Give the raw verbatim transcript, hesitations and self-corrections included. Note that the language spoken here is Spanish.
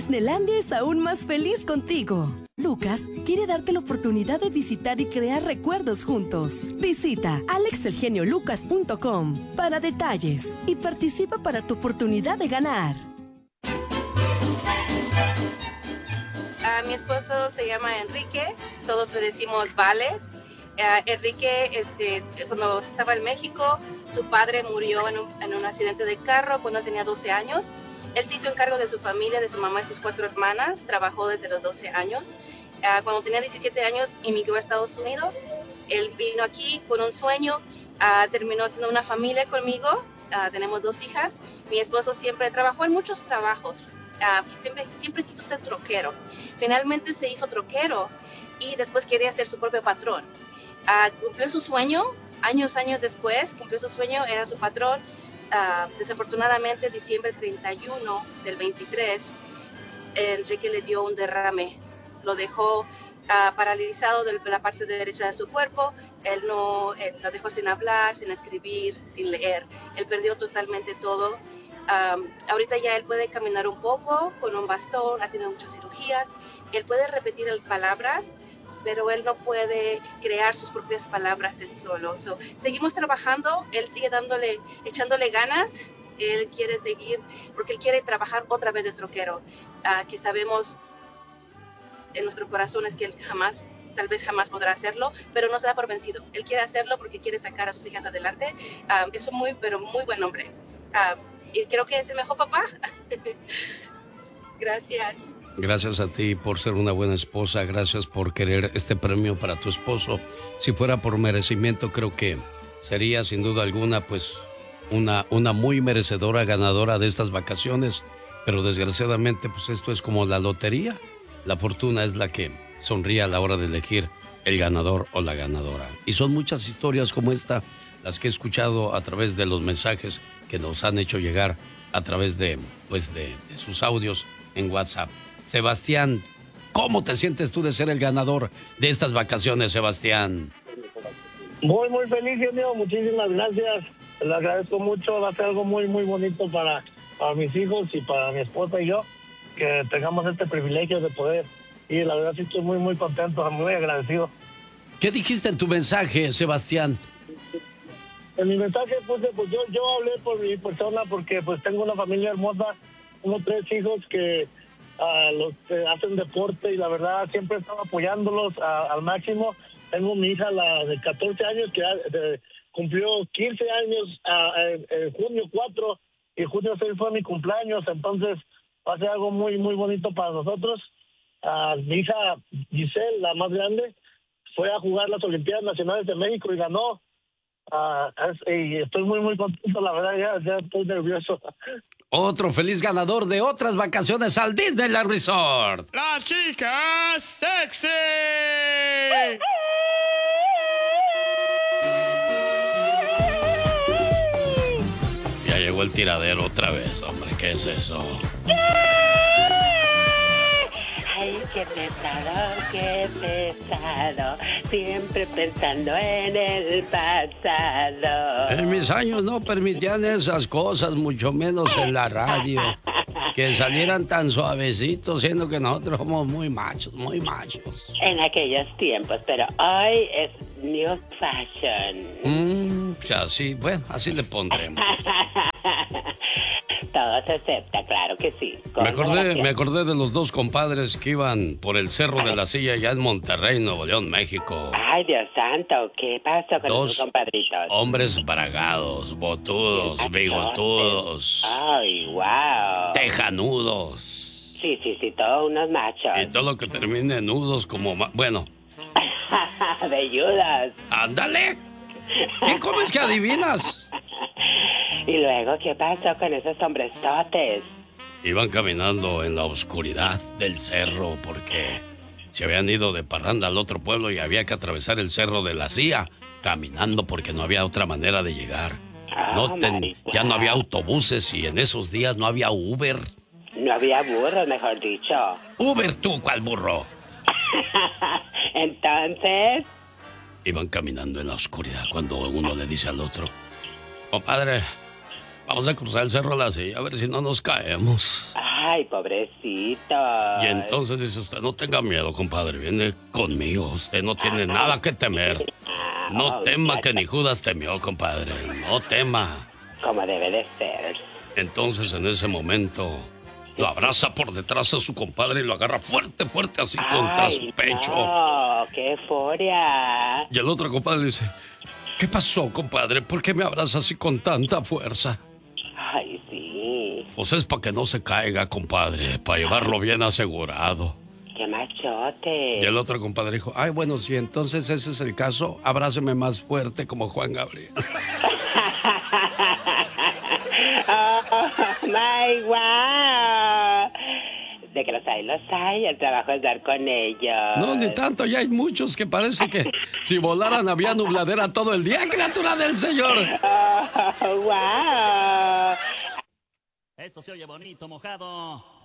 Disneylandia es aún más feliz contigo. Lucas quiere darte la oportunidad de visitar y crear recuerdos juntos. Visita alex el genio lucas punto com para detalles y participa para tu oportunidad de ganar. Uh, mi esposo se llama Enrique, todos le decimos Vale. Uh, Enrique, este, cuando estaba en México, su padre murió en un, en un accidente de carro cuando tenía doce años. Él se hizo encargo de su familia, de su mamá y sus cuatro hermanas. Trabajó desde los doce años. Uh, cuando tenía diecisiete años, emigró a Estados Unidos. Él vino aquí con un sueño. Uh, terminó haciendo una familia conmigo. Uh, tenemos dos hijas. Mi esposo siempre trabajó en muchos trabajos. Uh, siempre, siempre quiso ser troquero. Finalmente se hizo troquero y después quería ser su propio patrón. Uh, cumplió su sueño. Años, años después, cumplió su sueño. Era su patrón. Uh, desafortunadamente, diciembre treinta y uno del veintitrés, Enrique le dio un derrame. Lo dejó uh, paralizado de la parte derecha de su cuerpo. Él no él lo dejó sin hablar, sin escribir, sin leer. Él perdió totalmente todo. Um, ahorita ya él puede caminar un poco con un bastón, ha tenido muchas cirugías. Él puede repetir palabras, pero él no puede crear sus propias palabras él solo. So, seguimos trabajando, él sigue dándole, echándole ganas, él quiere seguir, porque él quiere trabajar otra vez de troquero, uh, que sabemos en nuestro corazón es que él jamás, tal vez jamás podrá hacerlo, pero no se da por vencido. Él quiere hacerlo porque quiere sacar a sus hijas adelante. Uh, es un muy, pero muy buen hombre. Uh, y creo que es el mejor papá. Gracias. Gracias a ti por ser una buena esposa, gracias por querer este premio para tu esposo. Si fuera por merecimiento, creo que sería sin duda alguna pues una, una muy merecedora ganadora de estas vacaciones, pero desgraciadamente pues esto es como la lotería. La fortuna es la que sonríe a la hora de elegir el ganador o la ganadora. Y son muchas historias como esta las que he escuchado a través de los mensajes que nos han hecho llegar a través de, pues de, de sus audios en WhatsApp. Sebastián, ¿cómo te sientes tú de ser el ganador de estas vacaciones, Sebastián? Muy, muy feliz, genio. Muchísimas gracias. Le agradezco mucho. Va a ser algo muy, muy bonito para, para mis hijos y para mi esposa y yo, que tengamos este privilegio de poder ir. La verdad sí estoy muy, muy contento, muy agradecido. ¿Qué dijiste en tu mensaje, Sebastián? En mi mensaje puse, pues yo, yo hablé por mi persona porque pues tengo una familia hermosa, tengo tres hijos que Uh, los que hacen deporte y la verdad siempre he estado apoyándolos uh, al máximo. Tengo mi hija la de catorce años que uh, cumplió quince años uh, en, en junio cuatro y junio seis fue mi cumpleaños, entonces va a ser algo muy muy bonito para nosotros. Uh, mi hija Giselle, la más grande, fue a jugar las Olimpiadas Nacionales de México y ganó. Uh, es, y estoy muy muy contento, la verdad ya, ya estoy nervioso. Otro feliz ganador de otras vacaciones al Disneyland Resort. ¡La chica sexy! Ya llegó el tiradero otra vez, hombre. ¿Qué es eso? Ay, qué pesado, qué pesado. Siempre pensando en el pasado. En mis años no permitían esas cosas, mucho menos en la radio. Que salieran tan suavecitos, siendo que nosotros somos muy machos, muy machos. En aquellos tiempos, pero hoy es new fashion. Mm, o sea, sí, bueno, así le pondremos. Todo se acepta, claro que sí. Me acordé, me acordé de los dos compadres que iban por el Cerro de la Silla allá en Monterrey, Nuevo León, México. Ay, Dios santo, ¿qué pasó con dos esos compadritos? Hombres bragados, botudos, bigotudos. Ay, wow. Tejanudos. Sí, sí, sí, todos unos machos. Y todo lo que termine en nudos como... Ma- bueno. Velludas. ¡Ándale! ¿Qué comes que adivinas? Y luego, ¿qué pasó con esos hombrestotes? Iban caminando en la oscuridad del cerro porque se habían ido de parranda al otro pueblo y había que atravesar el Cerro de la Silla caminando porque no había otra manera de llegar. Oh, no ten, ya no había autobuses y en esos días no había Uber. No había burros, mejor dicho. Uber tú, ¿cuál burro? Entonces... Iban caminando en la oscuridad cuando uno le dice al otro: compadre, vamos a cruzar el Cerro de la Silla a ver si no nos caemos. Ay, pobrecito. Y entonces dice usted, no tenga miedo, compadre, viene conmigo, usted no tiene nada que temer. No tema que ni Judas temió, compadre, no tema. Como debe de ser. Entonces en ese momento lo abraza por detrás a su compadre y lo agarra fuerte, fuerte así contra Ay, su pecho. No, qué euforia. Y el otro compadre le dice, ¿qué pasó, compadre? ¿Por qué me abraza así con tanta fuerza? Ay, sí. Pues es para que no se caiga, compadre, para llevarlo bien asegurado. Qué machote. Y el otro compadre dijo, ay, bueno, si entonces ese es el caso, abráceme más fuerte como Juan Gabriel. Oh, my wow. De que los hay, los hay. El trabajo es dar con ellos. No, ni tanto, ya hay muchos que parece que si volaran había nubladera todo el día, criatura del Señor. Oh, wow. Esto se oye bonito, mojado.